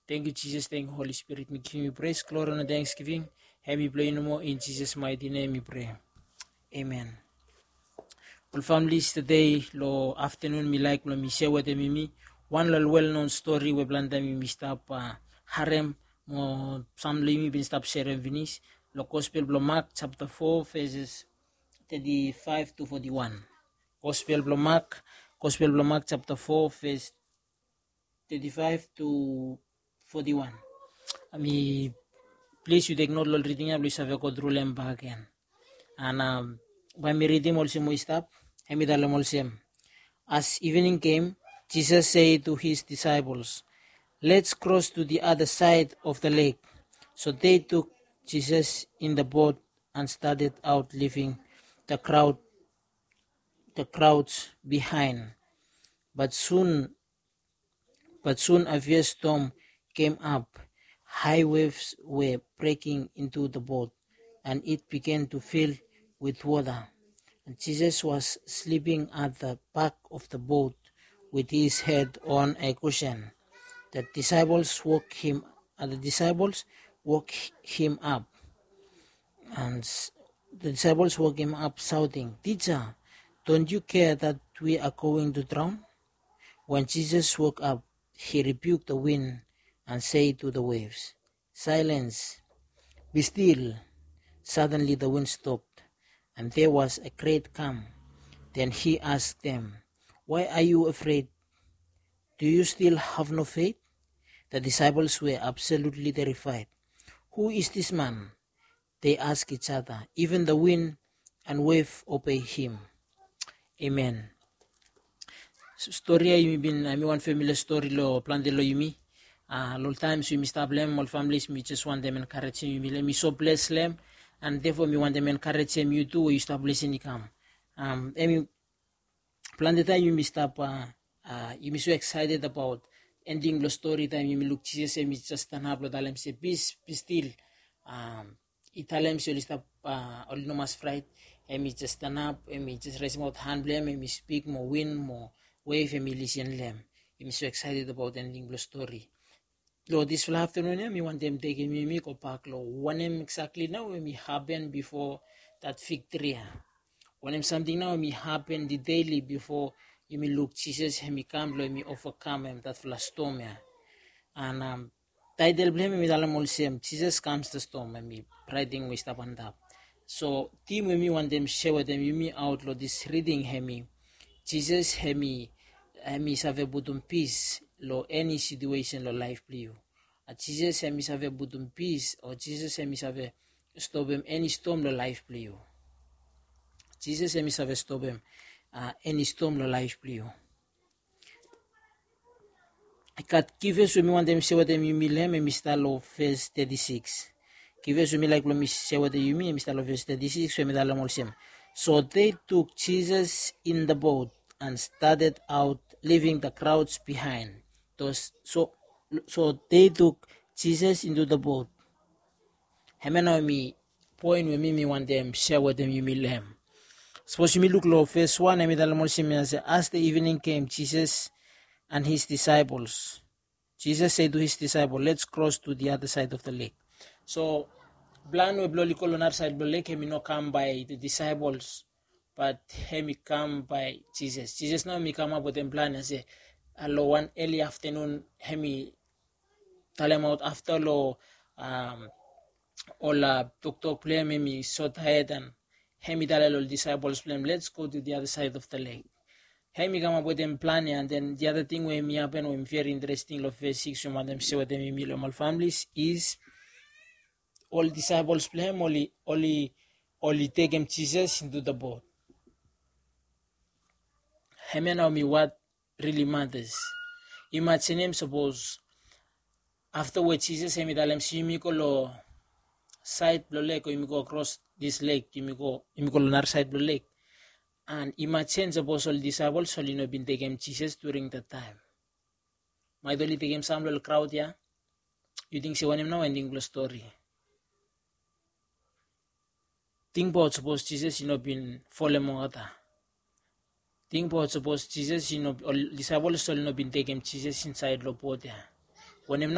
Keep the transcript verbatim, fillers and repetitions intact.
Thank you, Jesus. Thank you, Holy Spirit. We give you praise, glory, and thanksgiving. Have you play no more in Jesus' mighty name we pray. Amen. Well, families, today, lo afternoon, me like lo mi share with me one little well-known story we blanda mi mi stop uh, harem mo family mi bin stop sharing vinis lo gospel blo Mark chapter four verses thirty-five to forty-one. Gospel blo Mark, Gospel blo Mark chapter four verse thirty-five to forty-one. Ami please you take note lo reading ya please have a go through lem back again. And um, by me reading also mo stop, hemi dalam also. As evening came, Jesus said to his disciples, "Let's cross to the other side of the lake." So they took Jesus in the boat and started out, leaving the crowd, the crowds behind. But soon, but soon a fierce storm came up. High waves were breaking into the boat, and it began to fill with water. And Jesus was sleeping at the back of the boat with his head on a cushion. The disciples woke him, and the disciples woke him up, and the disciples woke him up, shouting, "Teacher, don't you care that we are going to drown?" When Jesus woke up, he rebuked the wind and said to the waves, "Silence, be still." Suddenly the wind stopped, and there was a great calm. Then he asked them, "Why are you afraid? Do you still have no faith?" The disciples were absolutely terrified. "Who is this man?" they asked each other. "Even the wind and wave obey him." Amen. Story ay yumi bin ami one family story lo plante lo yumi. Uh, lot times we stop them, all families, we just want them encourage them. We me so bless them, and therefore we want them encourage them. You too, you stop blessing you come. Um, emi plante time you stop. Uh, uh, you me so excited about ending the story time. You me look Jesus and me just stand up. Lo dalem say peace, be still. Um, italem so stop. Uh, all no mas fright. And me just stand up. And me just raise my hand blame. And me speak more win more wave. And me listen them. I'm so excited about ending the story. Lo this afternoon, me want them taking me me go back. Lo one em exactly now me happen before that victory. When em something now me happen the daily before you me look Jesus and me come lo me overcome him that flash storm ya. And um, title blame me dalam also Jesus comes the storm and me writing we stop and up. So team me want them share with them you me out lo this reading hemi Jesus hemi hemi save butum peace lo any situation lo life play. At Jesus hemi save butum peace or Jesus hemi save stop him any storm lo life play. Jesus hemi save stop him uh, any storm lo life play. I got give us me want them say what them you me lem me start lo verse thirty-six. Give us me like lo me say what you me me start lo verse thirty-six so me dalam olsem. So they took Jesus in the boat and started out, leaving the crowds behind. So, so they took Jesus into the boat. Hemena me point with me me want them share with them you me them. Suppose you me look low verse one. I me say as the evening came, Jesus and his disciples. Jesus said to his disciples, "Let's cross to the other side of the lake." So, plan we blow on our side of the lake. He no come by the disciples, but he come by Jesus. Jesus now me come up with them plan and say, "Hello, one early afternoon, he tell him out after lo um all uh, talk talk play me me so tired and he tell all disciples plan. Let's go to the other side of the lake." Hey, me come up with them plan, and then the other thing where me happen, when very interesting, of verse six, you want them say what them in my families is all disciples plan, only, only, only take them Jesus into the boat. Hey, me know me what really matters. Imagine him suppose afterwards Jesus say me tell him see me go lo side lo lake, or me go across this lake, you me go, you me go another side lo lake. And imagine suppose all disciples only no been taking Jesus during that time. My dolly taking some little crowd ya. You think she want him now ending the story. Think about suppose Jesus you know been fallen more. Think about suppose Jesus you know disciples only no been taking Jesus inside the boat ya. When him